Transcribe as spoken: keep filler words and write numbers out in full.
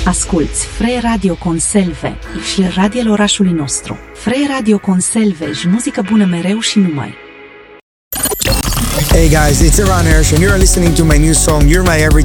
Asculți Free Radio Conselve și radiul orașului nostru. Free Radio Conselve și muzică bună mereu și numai. Hey guys, it's Iran Hersh and you're listening to my new song You're My Everything